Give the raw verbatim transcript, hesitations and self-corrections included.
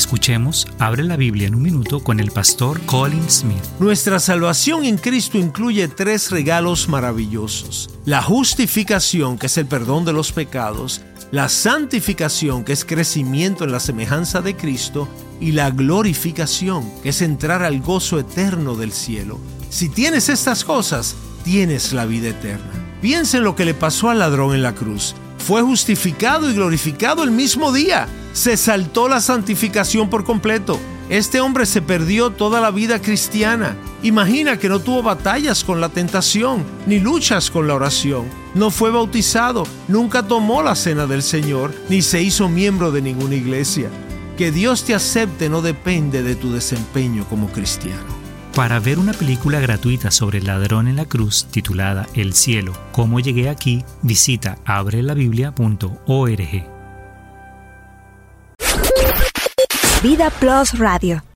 Escuchemos Abre la Biblia en un minuto con el pastor Colin Smith. Nuestra salvación en Cristo incluye tres regalos maravillosos: la justificación, que es el perdón de los pecados; la santificación, que es crecimiento en la semejanza de Cristo; y la glorificación, que es entrar al gozo eterno del cielo. Si tienes estas cosas, tienes la vida eterna. Piensa en lo que le pasó al ladrón en la cruz. Fue justificado y glorificado el mismo día. Se saltó la santificación por completo. Este hombre se perdió toda la vida cristiana. Imagina que no tuvo batallas con la tentación, ni luchas con la oración. No fue bautizado, nunca tomó la cena del Señor, ni se hizo miembro de ninguna iglesia. Que Dios te acepte no depende de tu desempeño como cristiano. Para ver una película gratuita sobre el ladrón en la cruz titulada El cielo, ¿cómo llegué aquí?, visita abre la biblia punto org. Vida Plus Radio.